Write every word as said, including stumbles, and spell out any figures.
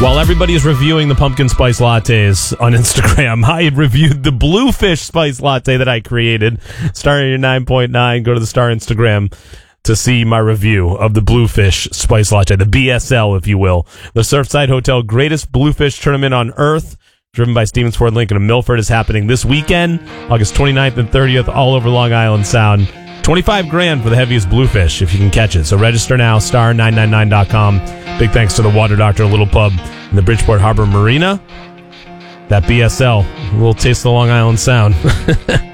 While everybody is reviewing the pumpkin spice lattes on Instagram, I had reviewed the Bluefish spice latte that I created. Starting at nine point nine, go to the Star Instagram to see my review of the Bluefish spice latte, the B S L, if you will. The Surfside Hotel Greatest Bluefish Tournament on Earth, driven by Stevens Ford Lincoln of Milford, is happening this weekend, August twenty-ninth and thirtieth, all over Long Island Sound. twenty-five grand for the heaviest bluefish, if you can catch it. So register now, star nine nine nine dot com. Big thanks to the Water Doctor Little Pub in the Bridgeport Harbor Marina. That B S L, a little taste of the Long Island Sound.